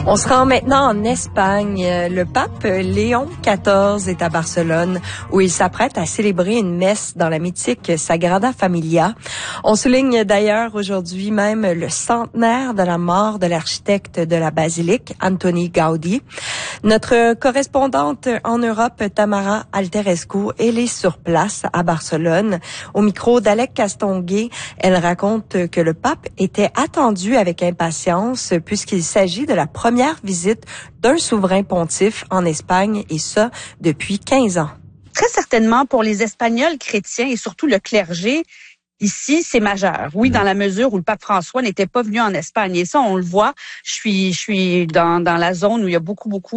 On se rend maintenant en Espagne. Le pape Léon XIV est à Barcelone où il s'apprête à célébrer une messe dans la mythique Sagrada Familia. On souligne d'ailleurs aujourd'hui même le centenaire de la mort de l'architecte de la basilique, Antoni Gaudí. Notre correspondante en Europe, Tamara Alterescu, elle est sur place à Barcelone. Au micro d'Alec Castonguay, elle raconte que le pape était attendu avec impatience puisqu'il s'agit de la première visite d'un souverain pontife en Espagne et ça depuis 15 ans. Très certainement pour les Espagnols chrétiens et surtout le clergé, ici, c'est majeur. Oui, dans la mesure où le pape François n'était pas venu en Espagne. Et ça, on le voit. Je suis dans la zone où il y a beaucoup